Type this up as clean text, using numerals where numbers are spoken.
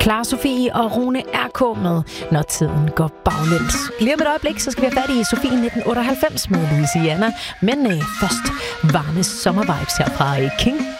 Clara Sofie og Rune R.K. med Når tiden går baglæns. Lige om et øjeblik, så skal vi have fat i Sofie 1998 med Louisiana. Men først varme sommervibes her fra King.